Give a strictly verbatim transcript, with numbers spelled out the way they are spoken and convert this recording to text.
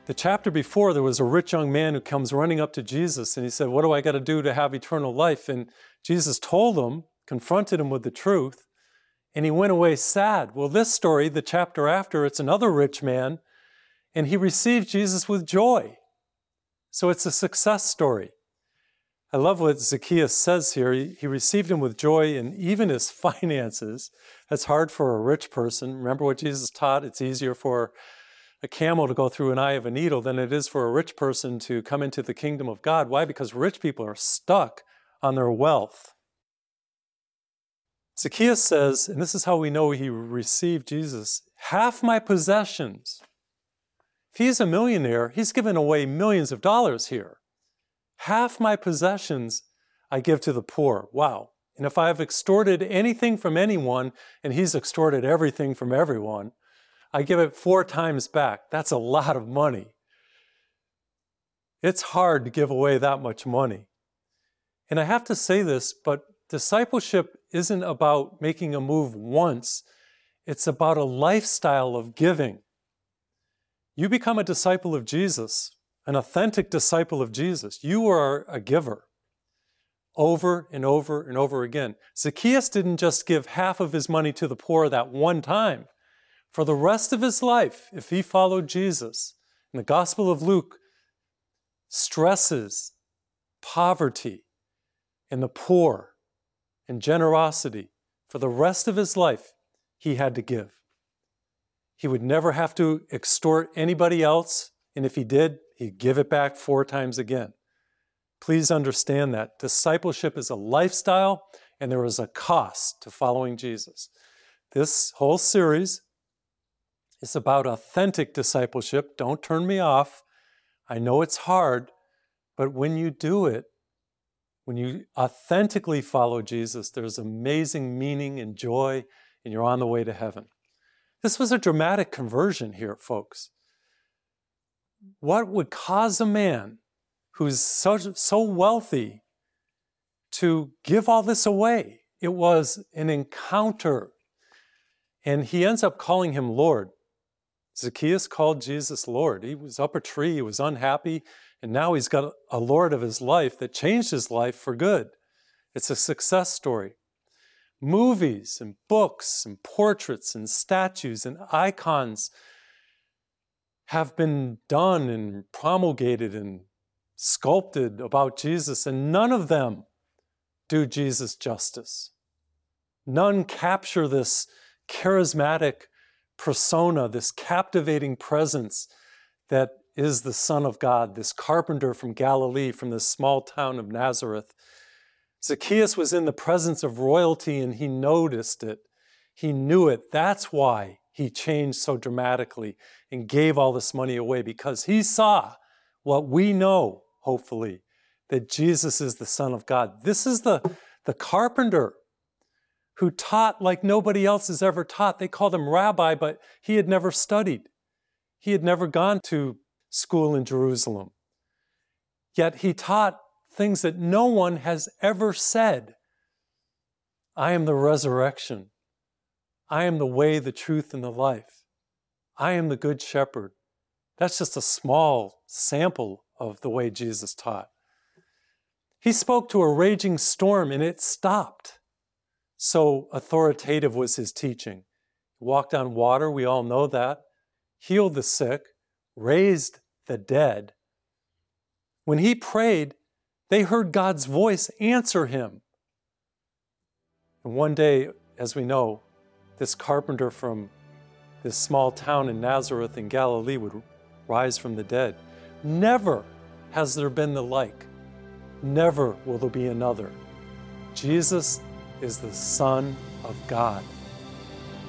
The chapter before, there was a rich young man who comes running up to Jesus and he said, what do I got to do to have eternal life? And Jesus told him, confronted him with the truth, and he went away sad. Well, this story, the chapter after, it's another rich man, and he received Jesus with joy. So it's a success story. I love what Zacchaeus says here. He, he received him with joy and even his finances. That's hard for a rich person. Remember what Jesus taught? It's easier for a camel to go through an eye of a needle than it is for a rich person to come into the kingdom of God. Why? Because rich people are stuck on their wealth. Zacchaeus says, and this is how we know he received Jesus, half my possessions. If he's a millionaire, he's given away millions of dollars here. Half my possessions I give to the poor. Wow. And if I've extorted anything from anyone, and he's extorted everything from everyone, I give it four times back. That's a lot of money. It's hard to give away that much money. And I have to say this, but discipleship isn't about making a move once. It's about a lifestyle of giving. You become a disciple of Jesus, an authentic disciple of Jesus. You are a giver over and over and over again. Zacchaeus didn't just give half of his money to the poor that one time. For the rest of his life, if he followed Jesus, and the Gospel of Luke stresses poverty and the poor and generosity, for the rest of his life, he had to give. He would never have to extort anybody else, and if he did, he'd give it back four times again. Please understand that discipleship is a lifestyle, and there is a cost to following Jesus. This whole series is about authentic discipleship. Don't turn me off. I know it's hard, but when you do it, when you authentically follow Jesus, there's amazing meaning and joy, and you're on the way to heaven. This was a dramatic conversion here, folks. What would cause a man who's so, so wealthy to give all this away? It was an encounter. And he ends up calling him Lord. Zacchaeus called Jesus Lord. He was up a tree, he was unhappy, and now he's got a Lord of his life that changed his life for good. It's a success story. Movies and books and portraits and statues and icons have been done and promulgated and sculpted about Jesus, and none of them do Jesus justice. None capture this charismatic persona, this captivating presence that is the Son of God, this carpenter from Galilee, from this small town of Nazareth. Zacchaeus was in the presence of royalty and he noticed it. He knew it. That's why he changed so dramatically and gave all this money away, because he saw what we know, hopefully, that Jesus is the Son of God. This is the, the carpenter who taught like nobody else has ever taught. They called him rabbi, but he had never studied. He had never gone to school in Jerusalem. Yet he taught things that no one has ever said. I am the resurrection. I am the way, the truth, and the life. I am the good shepherd. That's just a small sample of the way Jesus taught. He spoke to a raging storm and it stopped. So authoritative was his teaching. He walked on water, we all know that. Healed the sick, raised the dead. When he prayed, they heard God's voice answer him. And one day, as we know, this carpenter from this small town in Nazareth in Galilee would rise from the dead. Never has there been the like. Never will there be another. Jesus is the Son of God.